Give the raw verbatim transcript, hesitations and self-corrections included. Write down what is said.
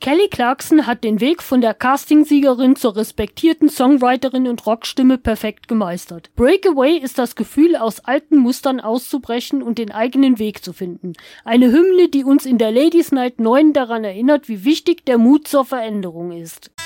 Kelly Clarkson hat den Weg von der Castingsiegerin zur respektierten Songwriterin und Rockstimme perfekt gemeistert. Breakaway ist das Gefühl, aus alten Mustern auszubrechen und den eigenen Weg zu finden. Eine Hymne, die uns in der Ladies Night neun daran erinnert, wie wichtig der Mut zur Veränderung ist.